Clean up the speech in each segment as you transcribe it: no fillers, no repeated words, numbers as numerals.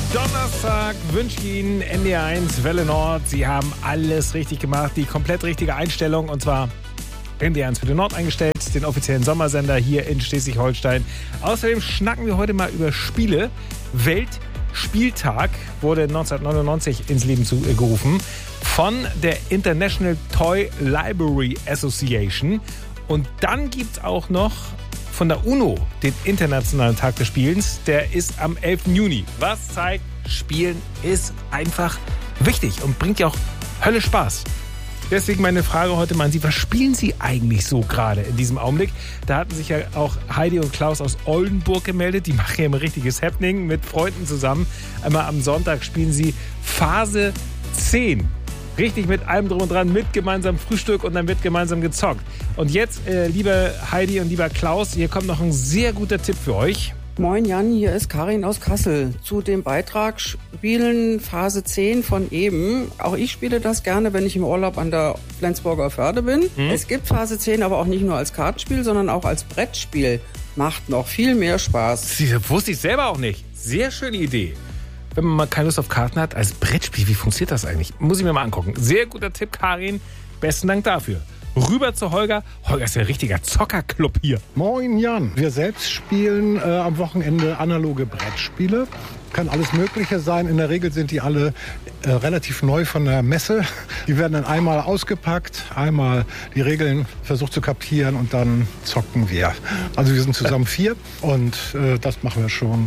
Donnerstag wünsche ich Ihnen NDR1 Welle Nord. Sie haben alles richtig gemacht, die komplett richtige Einstellung, und zwar NDR1 Welle Nord eingestellt, den offiziellen Sommersender hier in Schleswig-Holstein. Außerdem schnacken wir heute mal über Spiele. Weltspieltag wurde 1999 ins Leben gerufen von der International Toy Library Association. Und dann gibt es auch noch von der UNO den Internationalen Tag des Spielens. Der ist am 11. Juni. Was zeigt, Spielen ist einfach wichtig und bringt ja auch Hölle Spaß. Deswegen meine Frage heute mal an Sie. Was spielen Sie eigentlich so gerade in diesem Augenblick? Da hatten sich ja auch Heidi und Klaus aus Oldenburg gemeldet. Die machen ja ein richtiges Happening mit Freunden zusammen. Einmal am Sonntag spielen sie Phase 10. Richtig mit allem drum und dran, mit gemeinsamem Frühstück, und dann wird gemeinsam gezockt. Und jetzt, liebe Heidi und lieber Klaus, hier kommt noch ein sehr guter Tipp für euch. Moin Jan, hier ist Karin aus Kassel. Zu dem Beitrag Spielen Phase 10 von eben. Auch ich spiele das gerne, wenn ich im Urlaub an der Flensburger Förde bin. Es gibt Phase 10 aber auch nicht nur als Kartenspiel, sondern auch als Brettspiel. Macht noch viel mehr Spaß. Das wusste ich selber auch nicht. Sehr schöne Idee. Wenn man mal keine Lust auf Karten hat, als Brettspiel, wie funktioniert das eigentlich? Muss ich mir mal angucken. Sehr guter Tipp, Karin. Besten Dank dafür. Rüber zu Holger. Holger ist ja ein richtiger Zockerclub hier. Moin Jan. Wir selbst spielen am Wochenende analoge Brettspiele. Kann alles Mögliche sein. In der Regel sind die alle relativ neu von der Messe. Die werden dann einmal ausgepackt, einmal die Regeln versucht zu kapieren, und dann zocken wir. Also wir sind zusammen 4 und das machen wir schon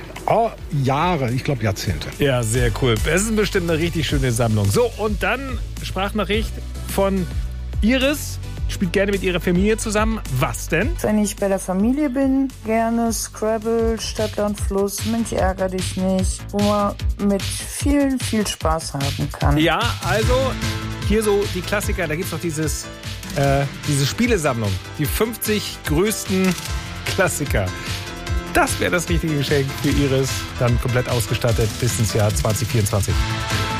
Jahre, ich glaube Jahrzehnte. Ja, sehr cool. Es ist bestimmt eine richtig schöne Sammlung. So, und dann Sprachnachricht von Iris. Spielt gerne mit ihrer Familie zusammen. Was denn? Wenn ich bei der Familie bin, gerne Scrabble, Stadt, Land, Fluss, Mensch, ärger dich nicht, wo man mit viel Spaß haben kann. Ja, also hier so die Klassiker. Da gibt es doch diese Spielesammlung. Die 50 größten Klassiker. Das wäre das richtige Geschenk für Iris. Dann komplett ausgestattet bis ins Jahr 2024.